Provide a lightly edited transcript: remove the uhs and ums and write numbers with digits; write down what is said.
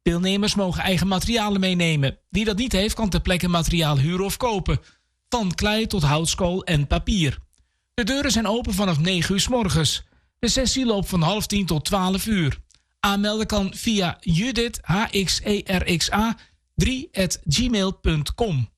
Deelnemers mogen eigen materialen meenemen. Wie dat niet heeft, kan ter plekke materiaal huren of kopen. Van klei tot houtskool en papier. De deuren zijn open vanaf 9 uur 's morgens. De sessie loopt van 9:30 tot 12 uur. Aanmelden kan via judithxerxa3@gmail.com.